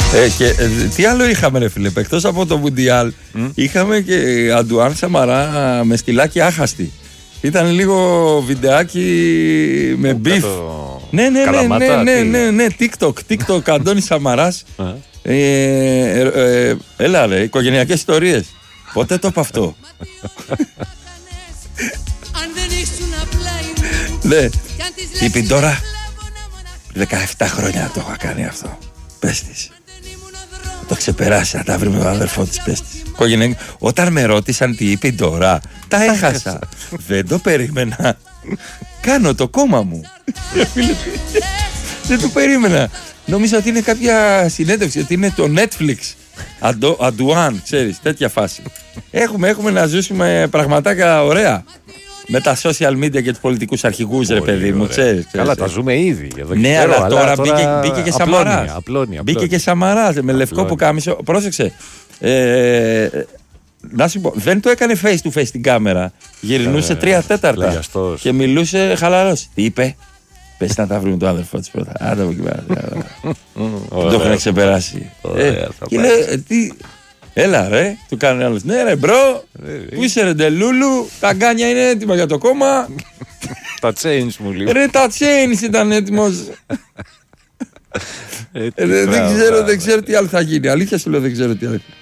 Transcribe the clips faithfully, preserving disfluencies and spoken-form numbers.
Ε, και, ε, τι άλλο είχαμε ρε φίλε, εκτός από το Μουντιάλ, mm. είχαμε και Αντουάν Σαμαρά με στυλάκι άχαστη. Ήταν λίγο βιντεάκι με μπιφ. Το... Ναι, ναι, ναι, ναι, ναι, ναι, ναι, TikTok, TikTok, Αντώνης Σαμαράς. ε, ε, ε, έλα ρε, οικογενειακές ιστορίες. Πότε το είπα αυτό? Ναι, τι είπε τώρα? δεκαεπτά χρόνια το έχω κάνει αυτό. Πες της. Το ξεπεράσει, να τα βρει με τον αδερφό της, πες της. Όταν με ρώτησαν τι είπε τώρα, τα έχασα. Δεν το περίμενα. Κάνω το κόμμα μου. Δεν το περίμενα. Νόμιζα ότι είναι κάποια συνέντευξη, ότι είναι το Netflix. Αντουάν, ξέρεις, τέτοια φάση. Έχουμε, έχουμε να ζήσουμε πραγματάκια ωραία. Με τα social media και τους πολιτικούς αρχηγούς, ρε παιδί μου, ξέρεις. Καλά, τα ζούμε ήδη. Εδώ ναι, ξέρω, αλλά τώρα, τώρα μπήκε, μπήκε και Σαμαράς. Μπήκε και Σαμαράς με λευκό που κάμισο. Πρόσεξε. Ε, να σου πω, δεν το έκανε face to face την κάμερα. Γυρνούσε τρία τέταρτα πλαγιαστός. Και μιλούσε χαλαρός. Τι είπε? Πες να τα βρούμε τον αδερφό της πρώτα. Άντε από εκεί πέρα. Το έχουν ξεπεράσει. Και λέει, τι. Έλα ρε, του κάνει άλλος. Ναι ρε μπρο, πού είσαι ρε Ντελούλου? Τα γκάνια είναι έτοιμα για το κόμμα. Τα chains μου λίγο. Ρε τα chains ήταν έτοιμος. Δεν ξέρω, δεν ξέρω τι άλλο θα γίνει. Αλήθεια σου λέω, δεν ξέρω τι άλλο.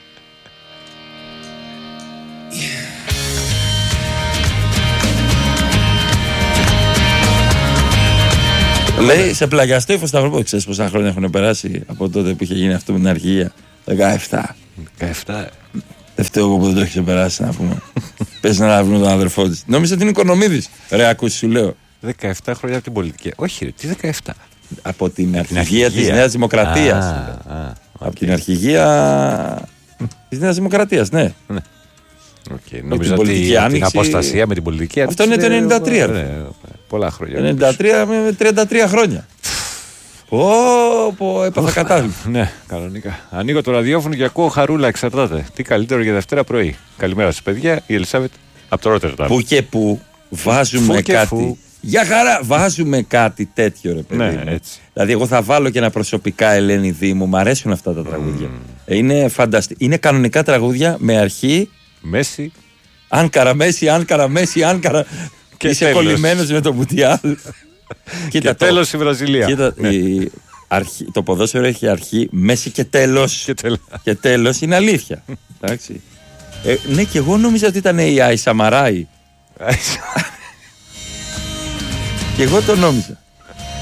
Λέει σε πλαγιαστό ύφος Σταυρόπουλο. Ξέρεις πόσα χρόνια έχουν περάσει από τότε που είχε γίνει αυτό με την αρχηγία? δεκαεπτά. δεκαεπτά. Δεν φταίω εγώ που δεν το έχει ξεπεράσει, να πούμε. Πες να βρουν τον αδερφό της. Νόμιζα ότι είναι Οικονομίδης. Ρε, ακούσεις, σου λέω. δεκαεπτά χρόνια από την πολιτική. Όχι, ρε, τι δεκαεπτά? Από την αρχηγία της Νέας Δημοκρατίας. Από την αρχηγία της Νέας Δημοκρατίας, ναι. Okay, νομίζω ότι την, την αποστασία με την πολιτική. Αυτό είναι το ενενήντα τρία. Ναι, πολλά χρόνια. ενενήντα τρία με τριάντα τρία χρόνια. Πω, πω, έπαθα κατάλληλα. Ναι, κανονικά. Ανοίγω το ραδιόφωνο και ακούω χαρούλα, εξαρτάται. Τι καλύτερο για Δευτέρα πρωί. Καλημέρα σας παιδιά, η Ελισάβετ από το Ρότερνταμ. Που και που βάζουμε φου κάτι. Φου. Για χαρά, βάζουμε κάτι τέτοιο ρε παιδί. Ναι, έτσι. Δηλαδή, εγώ θα βάλω και ένα προσωπικά Ελένη Δήμου. Μ' αρέσουν αυτά τα τραγούδια. Mm. Είναι φανταστικά. Είναι κανονικά τραγούδια με αρχή. Μέση. Άνκαρα, Μέση, Άνκαρα, Μέση, Άνκαρα. Και είσαι κολλημένος με το Μουντιάλ. Και τέλος η Βραζιλία. Κοίτα, ναι. η αρχή, το ποδόσφαιρο έχει αρχή, μέση και τέλος. Και, τέλος. και τέλος είναι αλήθεια. Εντάξει. Ε, ναι, και εγώ νόμιζα ότι ήταν η Άι Σαμαράη. Και εγώ το νόμιζα.